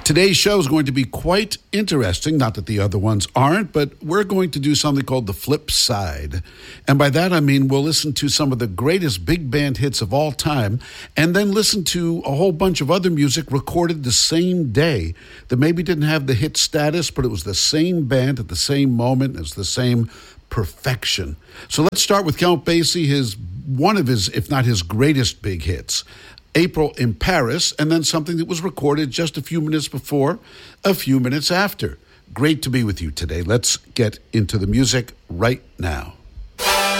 Today's show is going to be quite interesting. Not that the other ones aren't, but we're going to do something called the flip side. And by that, I mean we'll listen to some of the greatest big band hits of all time and then listen to a whole bunch of other music recorded the same day that maybe didn't have the hit status, but it was the same band at the same moment. It's the same perfection. So let's start with Count Basie, one of his, if not his greatest big hits. April in Paris, and then something that was recorded just a few minutes before, a few minutes after. Great to be with you today. Let's get into the music right now.